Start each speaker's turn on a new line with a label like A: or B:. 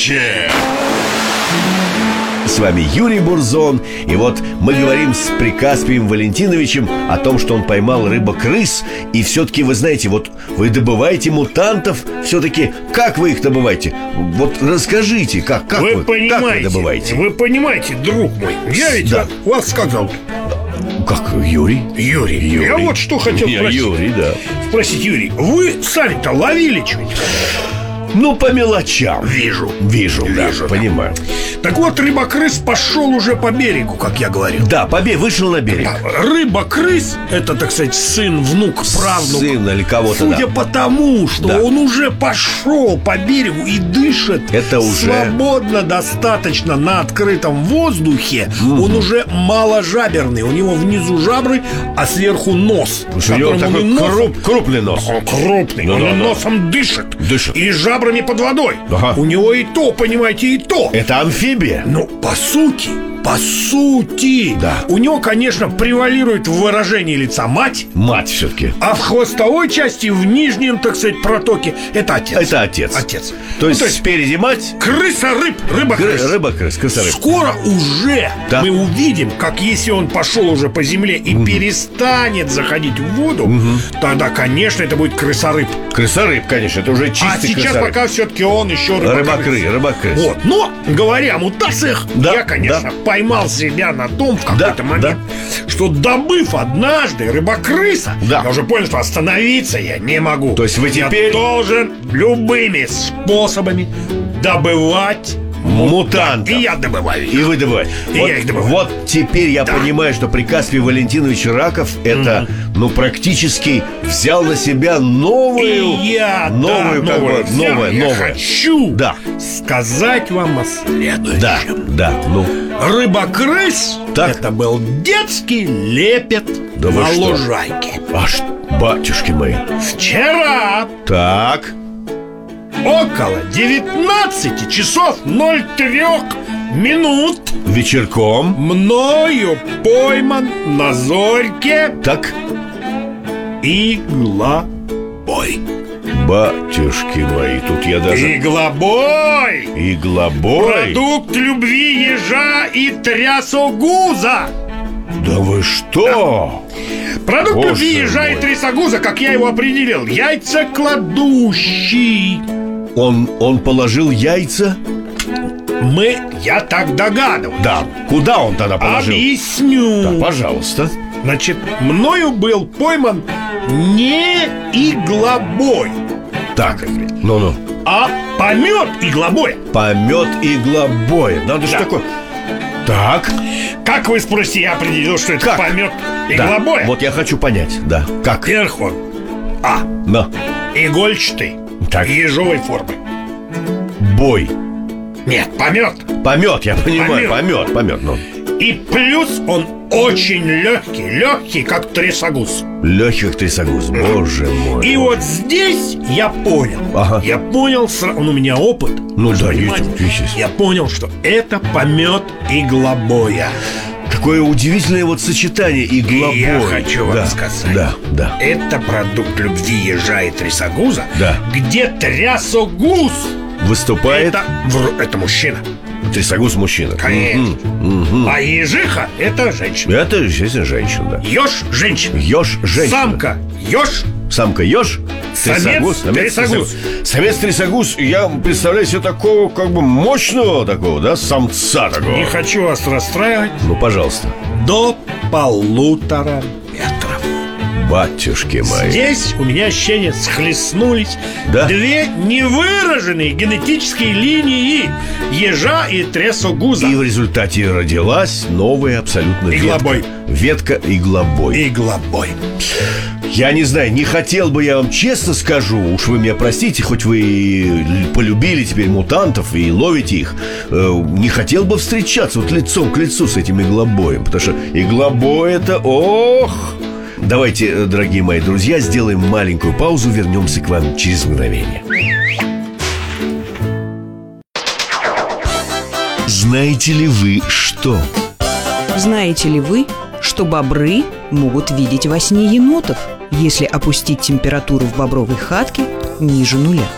A: Удачи!
B: С вами Юрий Бурзон. И вот мы говорим с Прикаспием Валентиновичем о том, что он поймал рыба-крыс. И все-таки, вы знаете, вот вы добываете мутантов. Все-таки как вы их добываете? Вот расскажите, как вы добываете?
A: Вы понимаете, друг мой, я ведь вас как зовут?
B: Как, Юрий?
A: Юрий. Я вот что хотел спросить.
B: Юрий, да.
A: Спросить, Юрий, вы сами-то ловили что-нибудь?
B: Ну, по мелочам.
A: Вижу,
B: да, понимаю.
A: Так вот, рыба-крыс пошел уже по берегу, как я говорил.
B: Да, вышел на берег.
A: Рыба-крыс — это, так сказать, сын, внук, правнук.
B: Сын или кого-то,
A: Судя по тому, что он уже пошел по берегу и дышит свободно достаточно на открытом воздухе, он уже маложаберный. У него внизу жабры, а сверху нос.
B: У него такой крупный нос.
A: Он крупный, он носом дышит. И жабрами под водой. У него и то, понимаете, и то.
B: Это амфибия.
A: Ну, по сути, да. У него, конечно, превалирует в выражении лица мать.
B: Мать все-таки.
A: А в хвостовой части, в нижнем, так сказать, протоке, это отец.
B: Отец. То есть спереди мать.
A: Рыба-крыс.
B: Крыса-рыб.
A: Скоро уже мы увидим, как если он пошел уже по земле и перестанет заходить в воду, тогда, конечно, это будет крыса-рыб.
B: Крыса-рыб, конечно, это уже чистый крыса-рыб.
A: А сейчас пока все-таки он еще
B: рыба-крыс.
A: Вот. Но, говоря о мутациях, я, конечно, поймал себя на том в какой-то момент, что, добыв однажды рыба-крыса, я уже понял, что остановиться я не могу.
B: То есть вы теперь...
A: Я должен любыми способами добывать мутантов. И я добываю их.
B: И вы добываете.
A: Я их добываю.
B: Вот теперь я понимаю, что Прикаспий Валентинович Раков это, практически взял на себя новую.
A: Я хочу сказать вам о следующем. Рыба-крыс это был детский лепет на лужайке.
B: Батюшки мои.
A: Вчера около 19 часов 03 минут
B: вечерком
A: мною пойман на зорьке иглобой.
B: Батюшки мои, тут я даже...
A: Иглобой! Продукт любви ежа и трясогуза.
B: Да вы что?
A: Продукт любви ежа и трясогуза, как я его определил, яйцекладущий.
B: Он положил яйца?
A: Я так догадываюсь.
B: Да, куда он тогда положил?
A: Объясню.
B: Да, пожалуйста.
A: Значит, мною был пойман не иглобой. А помет иглобоя.
B: Помет иглобоя. Надо же такое.
A: Как вы спросите, я определил, что это помет иглобоя?
B: Вот я хочу понять, как?
A: Вверх он игольчатый, ежовой формы.
B: Бой.
A: Нет, помет.
B: Помет, я понимаю, помет.
A: И плюс он очень легкий, как трясогуз.
B: Легкий, как трясогуз, боже мой.
A: И вот здесь я понял. Я понял, он у меня опыт.
B: Есть.
A: Я понял, что это помет иглобоя.
B: Какое удивительное сочетание иглобой.
A: И я хочу вам сказать, это продукт любви ежа и трясогуза, где трясогуз
B: выступает.
A: Это мужчина.
B: Трясогуз мужчина.
A: Конечно. А ежиха — это женщина.
B: Это, естественно, женщина,
A: Еж — женщина.
B: Самка еж. Трясогуз. Самец-трясогуз. Я представляю себе такого, мощного такого, самца такого.
A: Не хочу вас расстраивать.
B: Пожалуйста.
A: До 1,5 метра.
B: Батюшки мои.
A: Здесь у меня ощущения схлестнулись две невыраженные генетические линии ежа и трясогуза.
B: И в результате родилась новая абсолютно ветка иглобой. Я не знаю, не хотел бы, я вам честно скажу, уж вы меня простите, хоть вы и полюбили теперь мутантов и ловите их, не хотел бы встречаться лицом к лицу с этим иглобоем, потому что иглобой это Давайте, дорогие мои друзья, сделаем маленькую паузу, вернемся к вам через мгновение. Знаете ли вы что?
C: Знаете ли вы, что бобры могут видеть во сне енотов, если опустить температуру в бобровой хатке ниже 0?